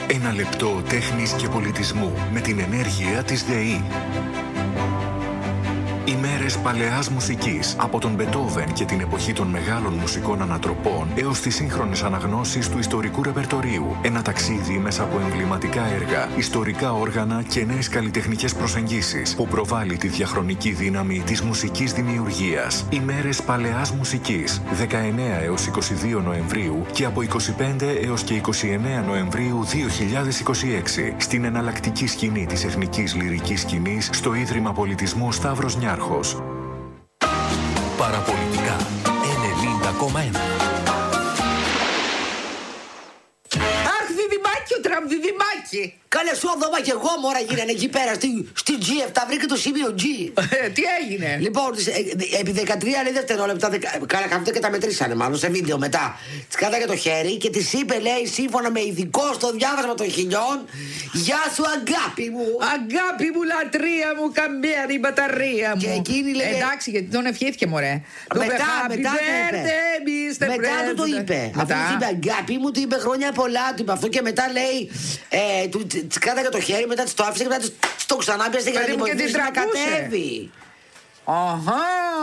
Ένα λεπτό τέχνης και πολιτισμού με την ενέργεια της ΔΕΗ. Ημέρες παλαιάς μουσικής, από τον Μπετόβεν και την εποχή των μεγάλων μουσικών ανατροπών έως τις σύγχρονες αναγνώσεις του ιστορικού ρεπερτορίου. Ένα ταξίδι μέσα από εμβληματικά έργα, ιστορικά όργανα και νέες καλλιτεχνικές προσεγγίσεις που προβάλλει τη διαχρονική δύναμη της μουσικής δημιουργίας. Ημέρες παλαιάς μουσικής, 19 έως 22 Νοεμβρίου και από 25 έως και 29 Νοεμβρίου 2026 στην εναλλακτική σκηνή της Εθνικής Λυρικής Σκηνής στο Ίδρυμα Πολιτισμού Σταύρος Νιάρχος. Παραπολιτικά 90,1. Αχ, διδυμάκι ο Τραμπ, διδυμάκι. Καλέ σου δώμα και εγώ μόρα γίνανε εκεί πέρα στη G7, βρήκε το σημείο G. Τι έγινε? Λοιπόν, επί 13 λέει δευτερόλεπτα, κάθονται και τα μετρήσανε μάλλον σε βίντεο μετά. Τη κάταγε το χέρι και τη είπε, λέει, σύμφωνα με ειδικό στο διάβασμα των χιλιών, γεια σου αγάπη μου. Αγάπη μου, λατρεία μου, καμπέρι, μπαταρία μου. Και εκείνη λέει. Εντάξει, γιατί τον ευχήθηκε, μωρέ. Μετά του το είπε. Αφού του είπε αγάπη μου, του είπε χρόνια πολλά, του είπε αυτό και μετά λέει. Τη κάταγε το χέρι, μετά τη το άφησε και μετά τη το ξανά πιάσε για να την βοηθήσει να κατέβει. Αχα,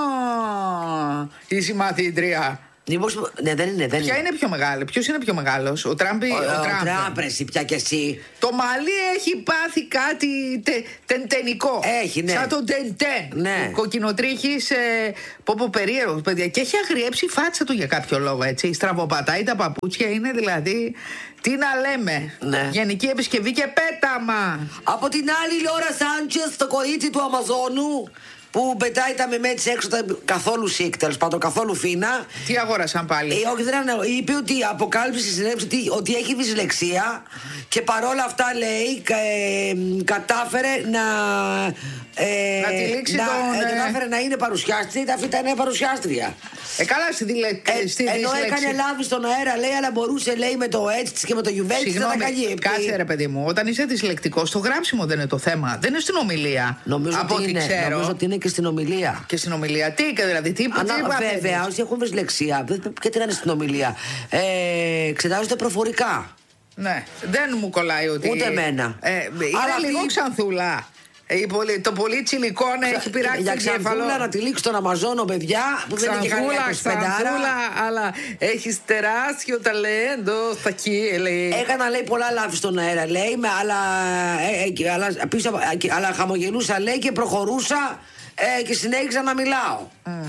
η συμμαθήτρια. Ναι, δεν είναι. Ποια είναι πιο μεγάλη, ποιος είναι πιο μεγάλος? Ο Τραμπ ή ο Τραμπ? Εσύ πια κι εσύ. Το μαλλί έχει πάθει κάτι τεντενικό. Έχει, ναι. Σαν το τεντεν. Ναι. Κοκκινοτρίχης, πω περίεργος, παιδιά. Και έχει αγριέψει η φάτσα του για κάποιο λόγο, έτσι. Στραβοπατάει τα παπούτσια, είναι δηλαδή. Τι να λέμε. Ναι. Γενική επισκευή και πέταμα. Από την άλλη, η Λόρα Σάντσες, το κορίτσι του Αμαζόνου, που πετάει τα μεμέτς έξω, καθόλου σικ, τέλος πάντων, καθόλου φίνα. Τι αγόρασαν πάλι? Όχι, δεν είναι. Είπε ότι αποκάλυψε στη συνέντευξη ότι έχει δυσλεξία και παρόλα αυτά λέει κατάφερε να. Να τη λήξει κατάφερε να είναι παρουσιάστρια, αυτή ήταν παρουσιάστρια. Καλά, στη δυσλεξία. Ενώ έκανε λάθη στον αέρα, λέει, αλλά μπορούσε, λέει, με το έτσι και με το γιουβέτσι να τα καλύπτει. Κάτσε, ρε παιδί μου, όταν είσαι δυσλεκτικός, το γράψιμο δεν είναι το θέμα. Δεν είναι στην ομιλία. Νομίζω ότι είναι και στην ομιλία. Και στην ομιλία. Τι, δηλαδή, τι βέβαια, όσοι έχουν δυσλεξία, και τι να είναι στην ομιλία. Εξετάζονται προφορικά. Ναι, δεν μου κολλάει ότι. Ούτε εμένα. Είναι λίγο ξανθούλα. Το πολύ τσιλικόν έχει πειράξει το εγκέφαλο. Για να τη λήξει τον Αμαζόνο, παιδιά, που δεν είναι και κανένα 25, αλλά έχει τεράστιο ταλέντο στα εκεί, λέει. Έκανα, λέει, πολλά λάθη στον αέρα, λέει, αλλά χαμογελούσα, λέει, και προχωρούσα και συνέχισα να μιλάω.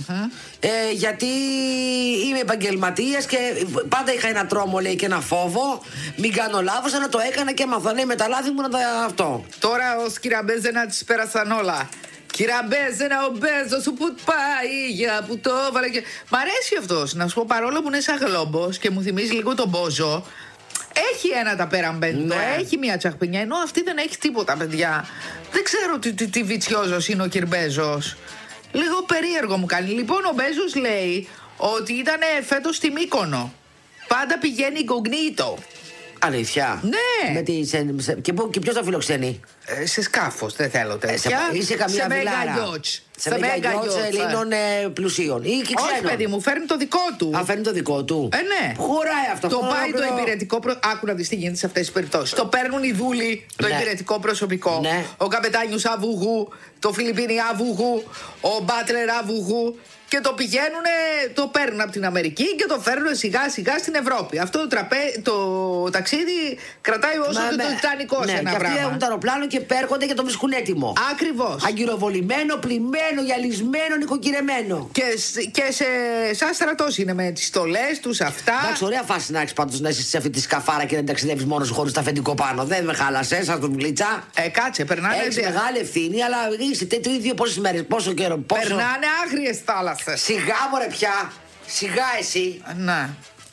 Γιατί είμαι επαγγελματίας και πάντα είχα ένα τρόμο, λέει, και ένα φόβο. Μην κάνω λάθος, αλλά το έκανα και έμαθα, λέει, με τα λάθη μου αυτό. Τώρα ως κυραμπέζενα τις πέρασαν όλα. Κυραμπέζενα, ο Μπέζος σου που πάει, για που το έβαλε και. Μ' αρέσει αυτός, να σου πω, παρόλο που είναι σαν γλόμπος και μου θυμίζει λίγο τον Μπόζο. Έχει ένα ταπέραμπέντο, ναι. Έχει μια τσαχπινιά, ενώ αυτή δεν έχει τίποτα, παιδιά. Δεν ξέρω τι βιτσιόζος είναι ο Κυρμπέζος. Λίγο περίεργο μου κάνει. Λοιπόν, ο Μπέζος λέει ότι ήταν φέτος στη Μύκονο. Πάντα πηγαίνει incognito. Αλήθεια? Ναι. Και ποιος θα φιλοξενεί? Σε σκάφος, δεν θέλω τέτοια. Ή σε καμία βιλάρα. Σε μέγα γιότς Ελλήνων πλουσίων. Ή και ξένων. Όχι, παιδί μου, φέρνει το δικό του. Φέρνει το δικό του. Ναι. Χωράει αυτό. Το πάει το υπηρετικό. Άκου να δεις τι γίνεται σε αυτές τις περιπτώσεις. Το παίρνουν οι δούλοι, το υπηρετικό προσωπικό. Ναι. Ο καπετάνιος Αβουγού, το Φιλιππίνι Αβουγού, ο Μπάτλερ Αβουγού. Και το πηγαίνουνε, το παίρνουν από την Αμερική και το φέρνουν σιγά σιγά στην Ευρώπη. Αυτό το ταξίδι κρατάει όσο και το Τιτανικό σε ένα και πράγμα. αυτοί έχουν το αεροπλάνο και πέρχονται και το βρίσκουν έτοιμο. Ακριβώς. Αγκυροβολημένο, πλημμένο, γυαλισμένο, νοικοκυρεμένο. Και σαν στρατός είναι με τις στολές τους αυτά. Εντάξει, ωραία φάση να έχεις πάντως να είσαι σε αυτή τη σκαφάρα και να ταξιδεύεις μόνος χωρίς τα αφεντικό πάνω. Δεν με χάλασες, σαν τον Γλίτσα. Κάτσε, περνάνε. Έχεις μεγάλη ευθύνη, αλλά είσαι το ίδιο πόσες μέρες, πόσο καιρό. Περνάνε άγριες θάλασσες. Σιγά μωρέ πια. Σιγά εσύ. Ναι.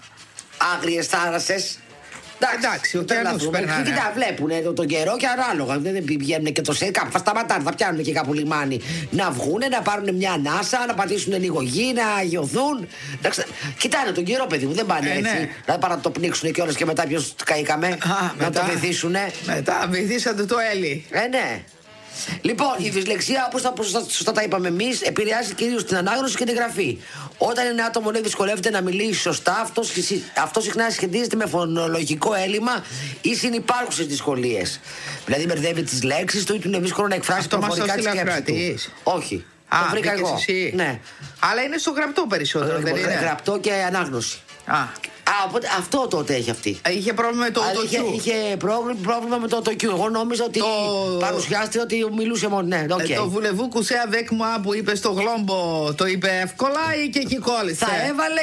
Άγριες θάλασσες. Εντάξει, ο καιρός περνάνε. Κοίτα, βλέπουν τον καιρό και ανάλογα. Δεν πηγαίνουν και το σε κάπου. Θα σταματάνε, θα πιάνουν και κάπου λιμάνι. Να βγούνε, να πάρουν μια ανάσα, να πατήσουν λίγο γη, να αγιωθούν. Κοιτάνε τον καιρό, παιδί μου, δεν πάνε έτσι. Ναι. Να πάνε να το πνίξουν κιόλας και μετά ποιος καήκαμε. Να το βυθίσουνε. Μετά βυθίσατε το Έλλη. Ναι. Λοιπόν, η δυσλεξία, όπως σωστά τα είπαμε εμείς, επηρεάζει κυρίως την ανάγνωση και τη γραφή. Όταν ένα άτομο δυσκολεύεται να μιλήσει σωστά, αυτό συχνά σχετίζεται με φωνολογικό έλλειμμα ή συνυπάρχουσες δυσκολίες. Δηλαδή, μπερδεύει τις λέξεις του ή του είναι δύσκολο να εκφράσει προφορικά τη σκέψη του. Όχι. Το βρήκα εγώ. Ναι. Αλλά είναι στο γραπτό περισσότερο, δεν είναι? Γραπτό και ανάγνωση. Οπότε αυτό τότε έχει αυτή. Είχε πρόβλημα με το autocue. Είχε πρόβλημα με το autocue. Εγώ νόμιζα ότι παρουσιάστηκε ότι μιλούσε μόνο. Ναι, okay. Το βουλεβού κουσέα δέκ μου που είπε στο γλόμπο το είπε εύκολα ή και εκεί κόλλησε? Θα έβαλε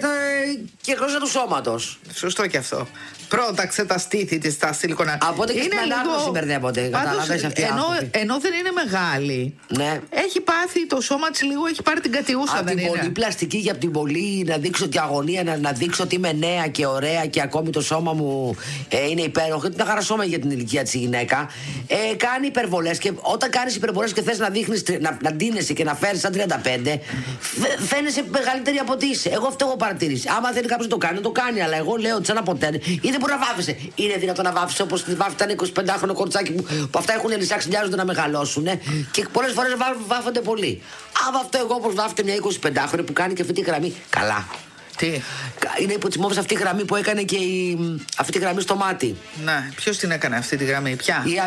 και γλώσσα του σώματος. Σωστό και αυτό. Πρόταξε τα στήθη της στα σιλικονά. Από ό,τι και στην ανάγνωση μπερδεύονται. Καταλαβαίνεις αυτή. Ενώ δεν είναι μεγάλη. Ναι. Έχει πάθει το σώμα της λίγο, έχει πάρει την κατιούσα, δεν είναι? Από την πολύ πλαστική και από την πολύ να δείξω την αγωνία, να δείξω ότι είμαι νέα και ωραία και ακόμη το σώμα μου είναι υπέροχο. Είναι ένα χαρασώμα για την ηλικία της η γυναίκα. Κάνει υπερβολές και όταν κάνεις υπερβολές και θες να δείχνεις, να ντύνεσαι και να φέρεις σαν 35, φαίνεσαι μεγαλύτερη από ό,τι είσαι. Εγώ αυτό έχω παρατηρήσει. Άμα θέλει κάποιος να το κάνει, το κάνει. Αλλά εγώ λέω ότι σαν ποτέ. Ή δεν μπορεί να βάφεσαι. Είναι δυνατόν να βάφεσαι όπως βάφεται ένα 25χρονο κορτσάκι που αυτά έχουν λυσάξει, μοιάζονται να μεγαλώσουν. Και πολλές φορές βάφονται πολύ. Άμα αυτό εγώ όπως βάφεται μια 25χρονη που κάνει και αυτή τη γραμμή. Καλά. Τι? Είναι υπό τις μόβες αυτή τη γραμμή που έκανε και αυτή τη γραμμή στο μάτι. Ναι, ποιος την έκανε αυτή τη γραμμή, ποια? Η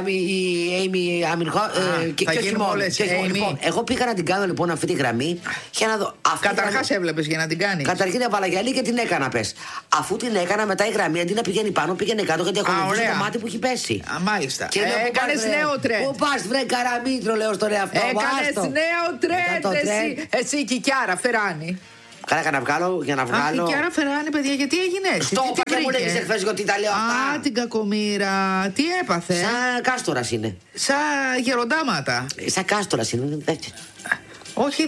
Amy Αμινχό. Θα γίνουμε όλες Λοιπόν, εγώ πήγα να την κάνω λοιπόν αυτή τη γραμμή για να δω. Καταρχάς έβλεπες για να την κάνεις? Καταρχήν έβαλα γυαλί και την έκανα, πες. Αφού την έκανα, μετά η γραμμή αντί να πηγαίνει πάνω, πήγαινε κάτω γιατί έχω δει το μάτι που έχει πέσει. Μάλιστα. Έκανες νέο τρέντ. Πού πας, βρε καραμίτρο, λέω στον εαυτό μου. Έκανες νέο τρέντ. Εσύ Κικιάρα, Φεράνη. Καλά, για να βγάλω. Και άρα Φεράνη, παιδιά, γιατί έγινε έτσι? Στο είπα και μου λέγεις εχθές ότι τα λέω αυτά. Την κακομοίρα. Τι έπαθε? Σαν κάστορας είναι. Σαν γεροντάματα. Σαν κάστορας είναι. Όχι,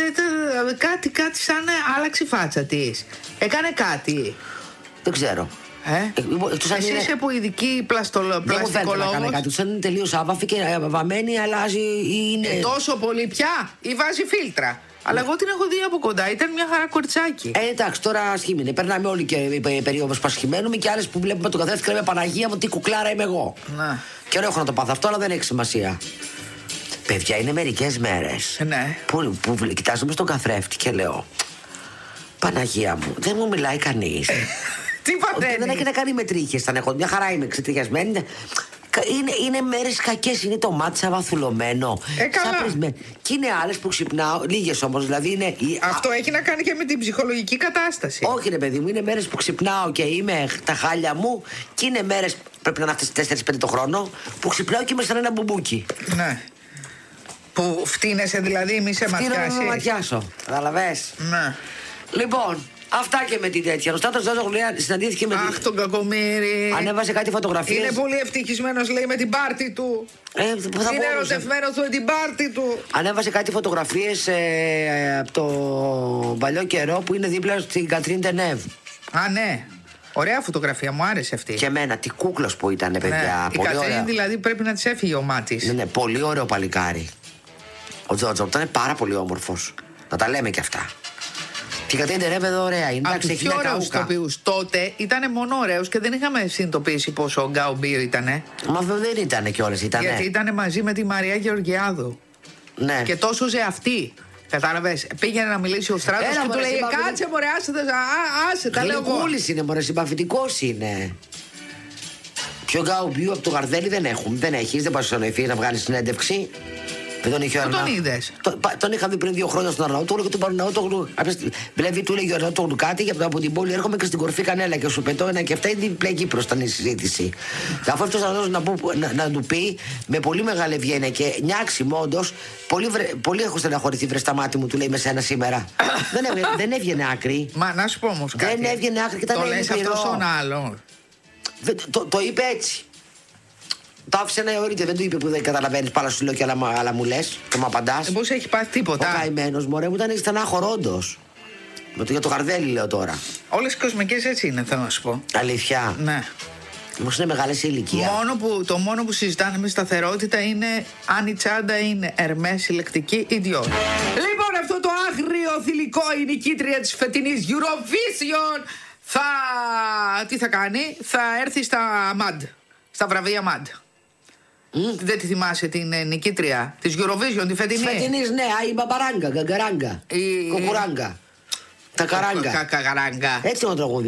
κάτι σαν άλλαξε η φάτσα της. Έκανε κάτι. Δεν ξέρω. Εσύ είσαι που ειδική πλαστικολόγος. Δεν κάνει κάτι. Σαν είναι τελείως άβαφη και βαμμένη, αλλάζει. Τόσο πολύ πια ή βάζει φίλτρα? Αλλά εγώ την έχω δει από κοντά, ήταν μια χαρά κοριτσάκι. Εντάξει, τώρα σχήμινε. Περνάμε όλοι και περίοδος που ασχημένουμε και άλλες που βλέπουμε το καθρέφτη και λέμε Παναγία μου, τι κουκλάρα είμαι εγώ. Να. Και ωραίο έχω να το πάθω αυτό, αλλά δεν έχει σημασία. Παιδιά, είναι μερικές μέρες που κοιτάζομαι στον καθρέφτη και λέω Παναγία μου, δεν μου μιλάει κανείς. Τι πατένει? Δεν έχει να κάνει με τρίχες. Μια χαρά είμαι ξετριασμένη. Είναι μέρες κακές, είναι το μάτι σαν βαθουλωμένο. Καλά. Και είναι άλλες που ξυπνάω, λίγες όμως, δηλαδή είναι. Αυτό έχει να κάνει και με την ψυχολογική κατάσταση. Όχι, ρε παιδί μου, είναι μέρες που ξυπνάω και είμαι τα χάλια μου, και είναι μέρες, πρέπει να είναι αυτές 4-5 το χρόνο, που ξυπνάω και είμαι σαν ένα μπουμπούκι. Ναι. Που φτύνεσαι δηλαδή, μη σε ματιάσει. Φτύνω να ματιάσω. Καταλαβες. Ναι. Λοιπόν. Αυτά και με την τέτοια. Ο Στράτος Ζαζογλουία συναντήθηκε με την. Αχ, τον κακομοίρη. Ανέβασε κάτι φωτογραφίες. Είναι πολύ ευτυχισμένος, λέει, με την πάρτη του. Είναι ερωτευμένος με την πάρτη του. Ανέβασε κάτι φωτογραφίες από το παλιό καιρό που είναι δίπλα στην Κατρίν Ντενέβ. Α, ναι. Ωραία φωτογραφία, μου άρεσε αυτή. Και εμένα, τι κούκλος που ήταν, παιδιά. Ναι. Πολύ η Κατρίν ωραία. Δηλαδή πρέπει να της έφυγε ο μάτης. Ναι, πολύ ωραίο παλικάρι. Ο Τζότζο ήταν πάρα πολύ όμορφος. Να τα λέμε κι αυτά. Και η Κατρίν Ντενέβ εδώ ωραία είναι. Από τους πιο ωραίους ηθοποιούς τότε ήταν μόνο ωραίους και δεν είχαμε συνειδητοποιήσει πόσο ο Γκάου Μπίο ήτανε. Μα δεν ήτανε κιόλας, ήτανε. Γιατί ήτανε μαζί με τη Μαρία Γεωργιάδου. Ναι. Και τόσο αυτή. Κατάλαβες, πήγαινε να μιλήσει ο Στράτος και του λέει κάτσε μωρέ, άσε, τα λέω εγώ. Γλυκούλης είναι μωρέ, συμπαθητικός είναι. Πιο Γκάου Μπίο από το Γαρδέλη δεν έχουμε. Δεν έχεις, δεν πας στο Νοηφί να βγάλεις συνέντευξη. Δεν τον είχε ο Τον είδες? Τον είχα δει πριν 2 χρόνια στον Αρναούτογλου και τον Αρναούτογλου. Βλέπει, του λέγει ο Αρναούτογλου κάτι και από την πόλη έρχομαι και στην κορφή κανέλα και σου πετώ ένα και αυτά είναι διπλή Κύπρος ήταν η συζήτηση. Αφού αυτός να του πει με πολύ μεγάλη ευγένεια και νιάξιμο όντως, πολύ έχω στεναχωρηθεί βρε στα μάτια μου, του λέει με σένα σήμερα. Δεν έβγαινε άκρη. Μα να σου πω όμως κάτι. Δεν έβγαινε άκρη και το λες αυτό στον άλλον. Το είπε έτσι. Το άφησε να αιωρείται, δεν του είπε που δεν καταλαβαίνεις, πάρα σου λέω και άλλα μου λες και μου απαντάς. Πώς έχει πάθει τίποτα. Ο καημένος μωρέ μου ήταν στενάχωρο όντως. Για το Γαρδέλη λέω τώρα. Όλες οι κοσμικές έτσι είναι, θέλω να σου πω. Αλήθεια. Ναι. Όμως είναι μεγάλη σε ηλικία. Το μόνο που συζητάνε με σταθερότητα είναι αν η τσάντα είναι Ερμές συλλεκτική ή Dior. Λοιπόν, αυτό το άγριο θηλυκό, η νικήτρια της φετινής Eurovision τι θα κάνει? Θα έρθει στα MAD, στα βραβεία MAD. Δεν τη θυμάσαι την νικήτρια της Eurovision, τη φετινή? Φετινής, ναι, η Μπαμπαράγκα, Γκαγκαράγκα. Κοκουράγκα. Τα καράγκα. Κακαράγκα. Έτσι το τραγούδι.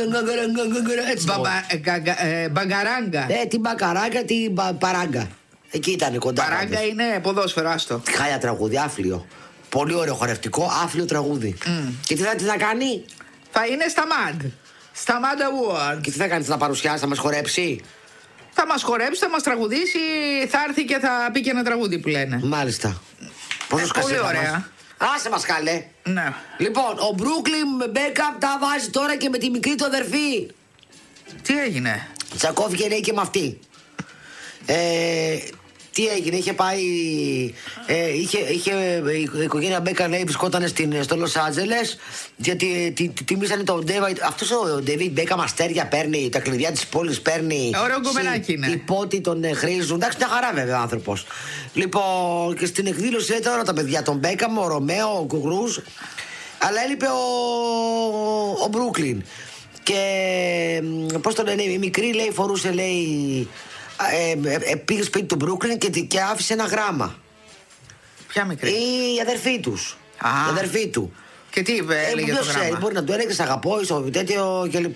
Μπαγκαράγκα. Την μπακαράγκα, την παράγκα. Εκεί ήταν κοντά. Παράγκα είναι ποδόσφαιρο, άστο. Χάλια τραγούδι, άφλιο. Πολύ ωραίο χορευτικό, άφλιο τραγούδι. Και τι θα να κάνει? Θα είναι στα MAD. Στα MAD Awards. Και τι θα κάνει, θα παρουσιάσει, θα μας χορέψει? Θα μας χορέψει, θα μας τραγουδήσει, θα έρθει και θα πει και ένα τραγούδι που λένε. Μάλιστα. Πολύ ωραία. Άσε μας καλέ. Ναι. Λοιπόν, ο Brooklyn Beckham τα βάζει τώρα και με τη μικρή του αδερφή. Τι έγινε? Τσακώθηκε λέει και με αυτή. Τι έγινε, είχε πάει. Η οικογένεια Μπέκα λέει βρισκόταν στο Λος Άντζελες γιατί τιμήσανε τον David. Αυτός ο David Μπέκα αστέρια παίρνει, τα κλειδιά της πόλης παίρνει. Ωραίο κομμενάκι είναι. Οι πότοι τον χρήζουν. Εντάξει, μια χαρά βέβαια ο άνθρωπος. Λοιπόν, και στην εκδήλωση ήταν όλα τα παιδιά. Τον Μπέκα, ο Ρωμαίο, ο Κουγκρούς. Αλλά έλειπε ο Brooklyn. Και πώς το λένε, η μικρή λέει φορούσε λέει. Πήγε σπίτι του Brooklyn και άφησε ένα γράμμα. Ποια μικρή? Η αδερφή τους. Η αδερφή του. Και τι είπε, έλεγε το γράμμα? Μπορεί να του έλεγε αγαπώ, τέτοιο κλπ.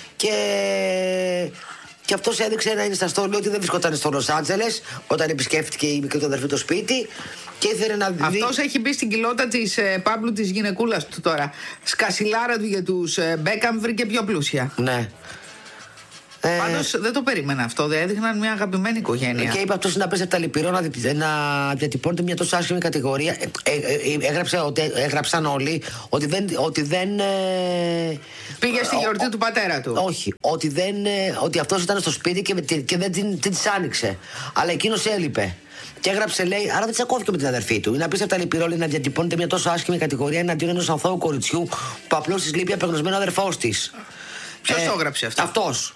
Και αυτός έδειξε ένα Insta story ότι δεν βρισκόταν στο Λος Άντζελες όταν επισκέφτηκε η μικρή του αδερφή το σπίτι και ήθελε να δει. Αυτός έχει μπει στην κοιλότα της Παύλου της γυναικούλας του τώρα. Σκασιλάρα του για τους Μπέκαμ βρήκε πιο πλούσια. Ναι. Πάντως δεν το περίμενα αυτό. Δεν έδειχναν μια αγαπημένη οικογένεια. Και είπε αυτός να πέσει από τα λυπηρό να διατυπώνεται μια τόσο άσχημη κατηγορία. Έγραψαν όλοι ότι δεν. Πήγε στη γιορτή του πατέρα του. Όχι. Ότι αυτός ήταν στο σπίτι και δεν την άνοιξε. Αλλά εκείνος έλειπε. Και έγραψε, λέει, άρα δεν τσακώθηκε με την αδερφή του. Είναι απίστευτα λυπηρό να διατυπώνεται μια τόσο άσχημη κατηγορία εναντίον ενός αθώου κοριτσιού που απλώς της λείπει απεγνωσμένο αδερφός της. Ποιος το έγραψε αυτό? Αυτός.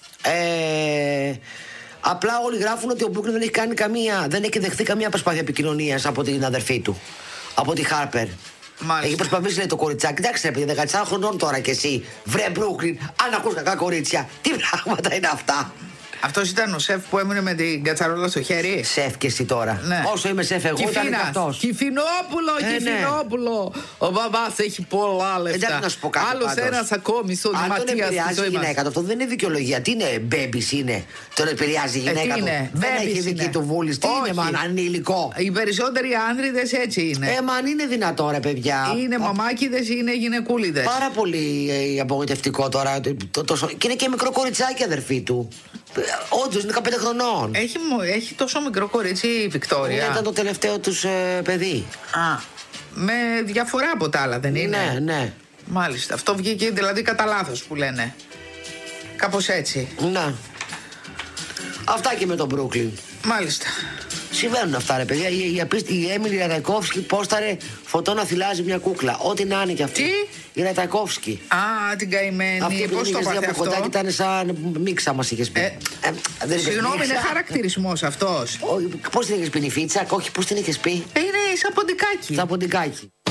Απλά όλοι γράφουν ότι ο Brooklyn δεν έχει δεχθεί καμία προσπάθεια επικοινωνίας από την αδερφή του, από τη Harper. Μάλιστα. Έχει προσπαθήσει, λέει, το κοριτσάκι. Εντάξει, ρε παιδί, 14 χρονών τώρα κι εσύ. Βρε Brooklyn, αν ακούς κακά κορίτσια, τι πράγματα είναι αυτά? Αυτός ήταν ο σεφ που έμεινε με την κατσαρόλα στο χέρι. Σεφ και εσύ τώρα. Ναι. Όσο είμαι σεφ εγώ, ήταν και αυτός. Κυφινόπουλο. Ο μπαμπάς έχει πολλά λεφτά. Να σου πω κάτι. Άλλος ένας ακόμη στον αν τον επηρεάζει η γυναίκα, αυτό δεν είναι δικαιολογία. Τι είναι, μπέμπις είναι? Τον επηρεάζει η γυναίκα του? Δεν έχει δική του βούληση. Τι είναι, μαν, ανήλικο? Οι περισσότεροι άνδριδες έτσι είναι. Μαν είναι δυνατό, ρε παιδιά. Είναι μαμάκιδες, είναι γυναικούλιδες. Πάρα πολύ απογοητευτικό τώρα. Και είναι και μικρό κοριτσάκι αδερφή του. Όντως είναι 15 χρονών. Έχει τόσο μικρό κορίτσι η Βικτόρια. Ήταν το τελευταίο τους παιδί. Με διαφορά από τα άλλα, δεν είναι? Ναι, ναι. Μάλιστα. Αυτό βγήκε δηλαδή κατά λάθος που λένε. Κάπως έτσι. Ναι. Αυτά και με τον Brooklyn. Μάλιστα. Συμβαίνουν αυτά, ρε παιδιά. Η Έμιλι Ραϊκόφσκι πόσταρε φωτό να θυλάζει μια κούκλα. Ό,τι να είναι κι αυτή. Τι? Η Ραϊκόφσκι. Την καημένη. Αυτή που την είχες δει από κοντά και ήταν σαν μίξα, μας είχες πει. Συγγνώμη, είναι χαρακτηρισμός αυτός. Πώς την είχες πει, Νιφίτσα? Όχι, πώς την είχες πει? Είναι σαν ποντικάκι. Σαν ποντικάκι.